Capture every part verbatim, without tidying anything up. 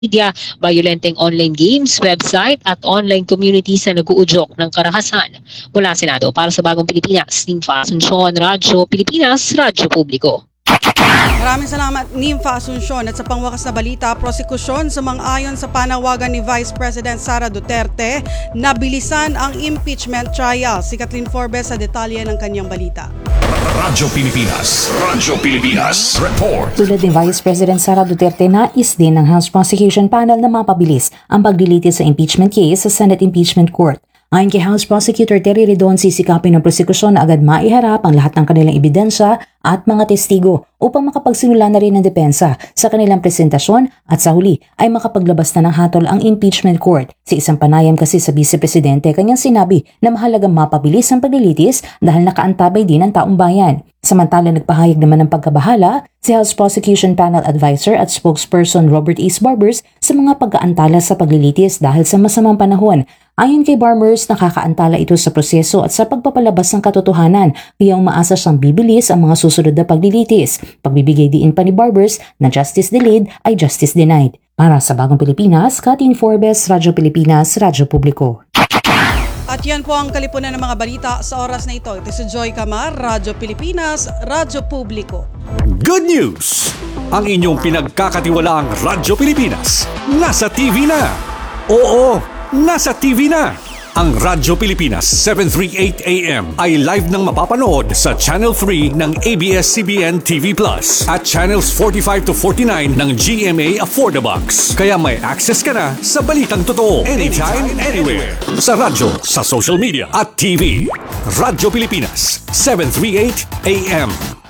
media, violenteng online games, website at online communities na nag-uudyok ng karahasan. Mula Senado para sa Bagong Pilipinas, Nympha Asuncion, Radyo Pilipinas, Radyo Publiko. Maraming salamat, Nympha Asuncion. At sa pangwakas na balita, prosekusyon sumang-ayon sa panawagan ni Vice President Sara Duterte na bilisan ang impeachment trial. Si Kathleen Forbes sa detalye ng kanyang balita. Radyo Pilipinas, Radyo Pilipinas, report. Tulad ni Vice President Sara Duterte, nais din ng House Prosecution Panel na mapabilis ang paglilitis sa impeachment case sa Senate Impeachment Court. Ayon kay House Prosecutor Terry Redon, sisikapin ng prosekusyon na agad maiharap ang lahat ng kanilang ebidensya at mga testigo upang makapagsimula na rin ng depensa sa kanilang presentasyon at sa huli ay makapaglabas na ng hatol ang impeachment court. Sa isang panayam kasi sa Vice Presidente, kanyang sinabi na mahalagang mapabilis ang paglilitis dahil nakaantabay din ang taong bayan. Samantala, nagpahayag naman ng pagkabahala si House Prosecution Panel Advisor at Spokesperson Robert Ace Barbers sa mga pagkaantala sa paglilitis dahil sa masamang panahon. Ayon kay Barbers, nakakaantala ito sa proseso at sa pagpapalabas ng katotohanan, kaya umaasa siyang bibilis ang mga susunod na paglilitis. Pagbibigay diin pa ni Barbers na justice delayed ay justice denied. Para sa Bagong Pilipinas, Kathleen Forbes, Radyo Pilipinas, Radyo Publiko. At yan po ang kalipunan ng mga balita sa oras na ito. Ito si Joy Camar, Radyo Pilipinas, Radyo Publiko. Good news! Ang inyong pinagkakatiwalaang Radyo Pilipinas nasa T V na. Oo, nasa T V na. Ang Radyo Pilipinas seven thirty-eight A M ay live nang mapapanood sa Channel three ng A B S C B N T V Plus at Channels forty-five to forty-nine ng G M A Affordabox. Kaya may access ka na sa balitang totoo anytime, anywhere. Sa radyo, sa social media at T V. Radyo Pilipinas seven thirty-eight A M.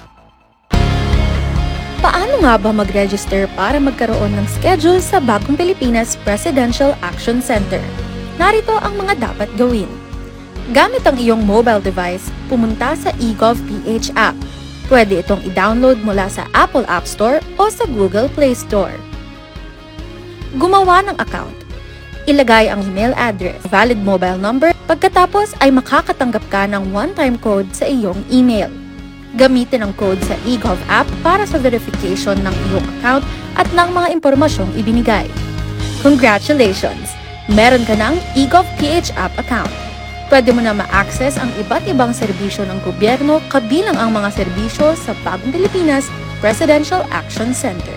Paano nga ba mag-register para magkaroon ng schedule sa Bagong Pilipinas Presidential Action Center? Narito ang mga dapat gawin. Gamit ang iyong mobile device, pumunta sa eGovPH app. Pwede itong i-download mula sa Apple App Store o sa Google Play Store. Gumawa ng account. Ilagay ang email address, valid mobile number, pagkatapos ay makakatanggap ka ng one-time code sa iyong email. Gamitin ang code sa eGov app para sa verification ng iyong account at ng mga impormasyong ibinigay. Congratulations! Meron ka ng eGovPH app account. Pwede mo na ma-access ang iba't ibang serbisyo ng gobyerno kabilang ang mga serbisyo sa Bagong Pilipinas Presidential Action Center.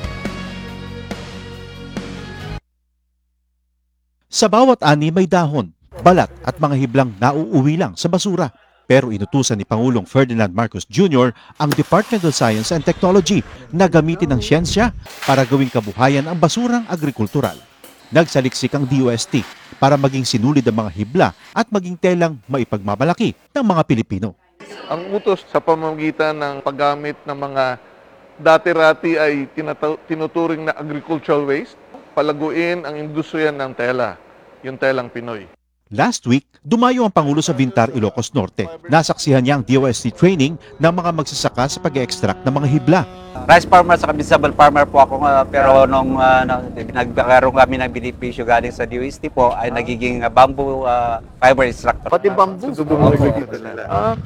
Sa bawat ani may dahon, balat at mga hiblang nauuwi lang sa basura. Pero inutusan ni Pangulong Ferdinand Marcos Junior ang Department of Science and Technology na gamitin ang siyensya para gawing kabuhayan ang basurang agrikultural. Nagsaliksik ang D O S T para maging sinulid ang mga hibla at maging telang maipagmamalaki ng mga Pilipino. Ang utos sa pamamagitan ng paggamit ng mga dati-rati ay tinata- tinuturing na agricultural waste, palaguin ang industriya ng tela, yung telang Pinoy. Last week, dumayo ang Pangulo sa Vintar, Ilocos Norte. Nasaksihan niya ang D O S T training ng mga magsasaka sa pag-extract ng mga hibla. Rice farmer sa vegetable farmer po ako, uh, pero nung uh, nagkaroon kami ng benepisyo galing sa D O S T po ay nagiging uh, bamboo uh, fiber extractor. Pati bamboo? Ah,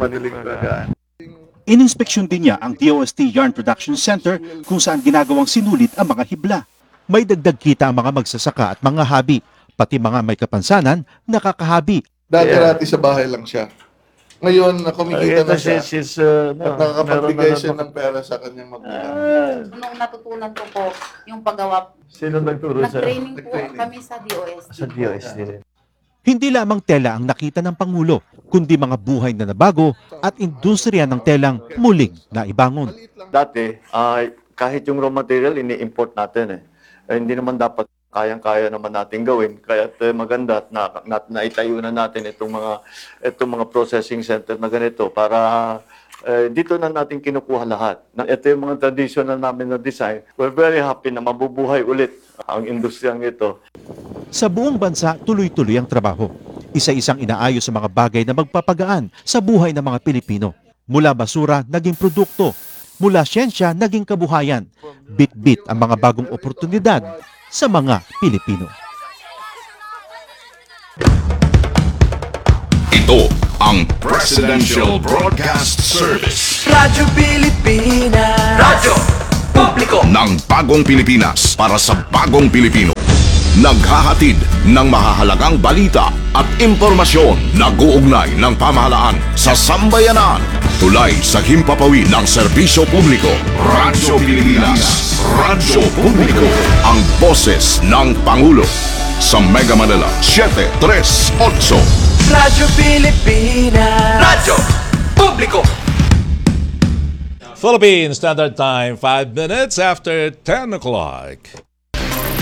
Ininspeksyon din niya ang D O S T Yarn Production Center kung saan ginagawang sinulit ang mga hibla. May dagdag kita ang mga magsasaka at mga habi, pati mga may kapansanan, nakakahabi. Dati-rati sa bahay lang siya. Ngayon, kumikita na siya. She's, uh, At nakakapagbigay siya ng pera sa kanyang magulang. Nung natutunan ko po yung paggawa, Sino nagturo sa nag-training po kami sa D O S T. sa D O S T rin? Hindi lamang tela ang nakita ng Pangulo, kundi mga buhay na nabago at industriya ng telang muling naibangon. Dati, uh, kahit yung raw material, ini-import natin eh. eh hindi naman dapat kayang-kaya naman natin gawin. Kaya uh, maganda at na, na, naitayo na natin itong mga, itong mga processing center na ganito para uh, dito na natin kinukuha lahat. Ito yung mga traditional namin na design. We're very happy na mabubuhay ulit ang industriyang ito. Sa buong bansa, tuloy-tuloy ang trabaho. Isa-isang inaayos sa mga bagay na magpapagaan sa buhay ng mga Pilipino. Mula basura, naging produkto. Mula siyensya, naging kabuhayan. Bit-bit ang mga bagong oportunidad sa mga Pilipino. Ito ang Presidential Broadcast Service. Radyo Pilipinas. Radyo Publiko ng bagong Pilipinas para sa bagong Pilipino. Naghahatid ng mahahalagang balita at impormasyon na guugnay ng pamahalaan sa sambayanan. Tulay sa himpapawid ng serbisyo publiko. Radyo Pilipinas. Radyo Publiko. Ang boses ng Pangulo. Sa Mega Manila, seven three eight. Radyo Pilipinas. Radyo Publiko. Philippine Standard Time, five minutes after ten o'clock.